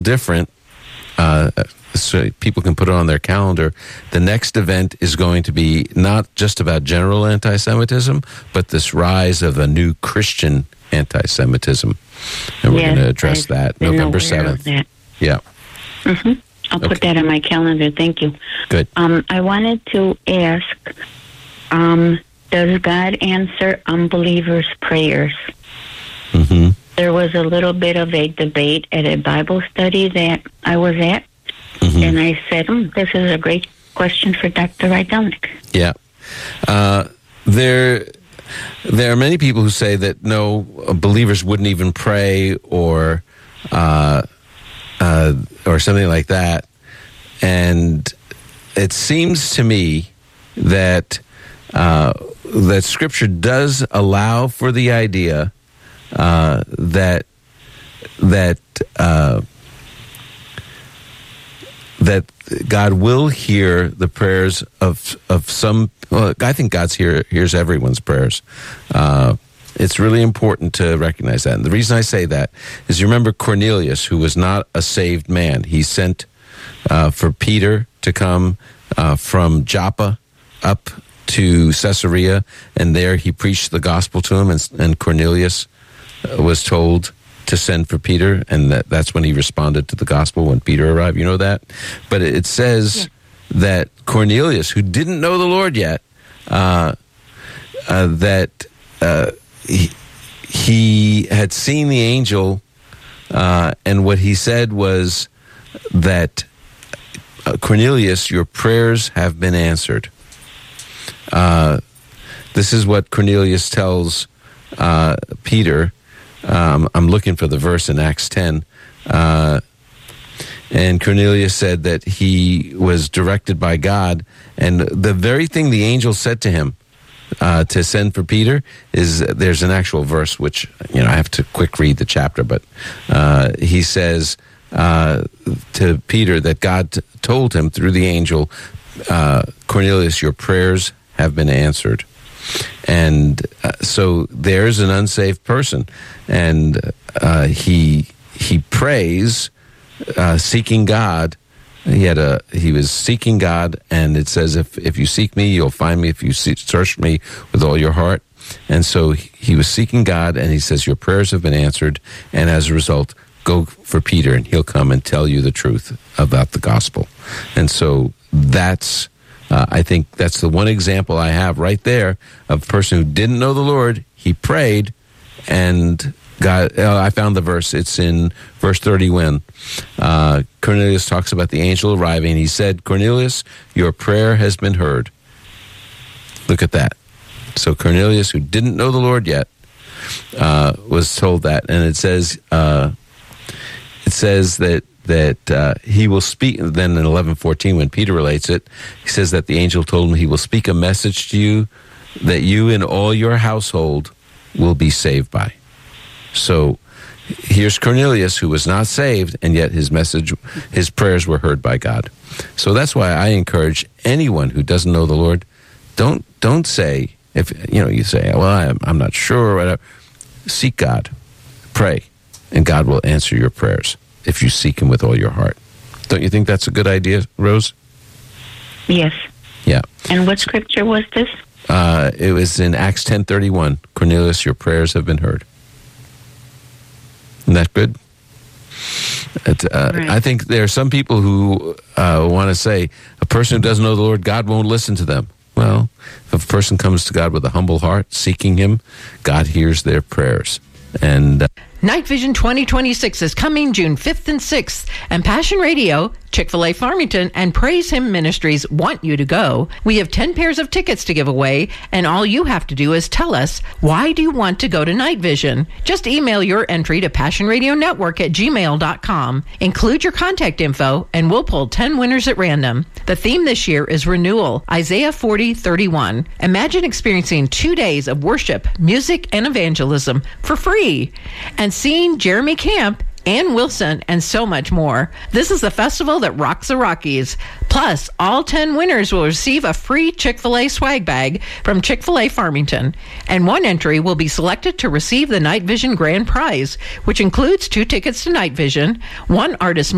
different. So people can put it on their calendar. The next event is going to be not just about general anti-Semitism, but this rise of a new Christian anti-Semitism. And we're going to address that November 7th. Yeah. Mm-hmm. I'll put that on my calendar. Thank you. Good. I wanted to ask, does God answer unbelievers' prayers? Mm-hmm. There was a little bit of a debate at a Bible study that I was at. Mm-hmm. And I said, this is a great question for Dr. Rydelnik. Yeah. There are many people who say that no, believers wouldn't even pray or something like that. And it seems to me that that Scripture does allow for the idea that God will hear the prayers of some. Well, I think God hears everyone's prayers. It's really important to recognize that. And the reason I say that is, you remember Cornelius, who was not a saved man. He sent for Peter to come from Joppa up to Caesarea, and there he preached the gospel to him, and Cornelius was told to send for Peter, and that's when he responded to the gospel when Peter arrived. You know that? But it says that Cornelius, who didn't know the Lord yet, he had seen the angel, and what he said was that, Cornelius, your prayers have been answered. This is what Cornelius tells Peter. I'm looking for the verse in Acts 10. And Cornelius said that he was directed by God, and the very thing the angel said to him to send for Peter is, there's an actual verse which, I have to quick read the chapter, but he says to Peter that God told him through the angel, Cornelius, your prayers have been answered. And so there's an unsaved person, and he prays, seeking God. He was seeking God, and it says, if you seek me, you'll find me. If you search me with all your heart. And so he was seeking God, and he says, your prayers have been answered, and as a result, go for Peter, and he'll come and tell you the truth about the gospel. And so that's, I think that's the one example I have right there of a person who didn't know the Lord. He prayed, and God, I found the verse. It's in verse 31. Cornelius talks about the angel arriving. He said, Cornelius, your prayer has been heard. Look at that. So Cornelius, who didn't know the Lord yet, was told that. And it says that he will speak. Then in 11:14, when Peter relates it, he says that the angel told him he will speak a message to you that you and all your household will be saved by. So here's Cornelius, who was not saved, and yet his prayers were heard by God. So that's why I encourage anyone who doesn't know the Lord, don't say, if you say, well, I'm not sure or whatever. Seek God, pray, and God will answer your prayers if you seek him with all your heart. Don't you think that's a good idea, Rose? Yes. Yeah. And what scripture was this? It was in Acts 10:31. Cornelius, your prayers have been heard. Isn't that good? Right. I think there are some people who want to say, a person who doesn't know the Lord, God won't listen to them. Well, if a person comes to God with a humble heart, seeking him, God hears their prayers. And Night Vision 2026 is coming June 5th and 6th, and Passion Radio, Chick-fil-A Farmington, and Praise Him Ministries want you to go. We have 10 pairs of tickets to give away, and all you have to do is tell us, why do you want to go to Night Vision? Just email your entry to passionradionetwork@gmail.com. Include your contact info, and we'll pull 10 winners at random. The theme this year is renewal, Isaiah 40:31. Imagine experiencing 2 days of worship, music, and evangelism for free, and seeing Jeremy Camp, Ann Wilson, and so much more. This is the festival that rocks the Rockies. Plus, all 10 winners will receive a free Chick-fil-A swag bag from Chick-fil-A Farmington. And one entry will be selected to receive the Night Vision Grand Prize, which includes 2 tickets to Night Vision, 1 artist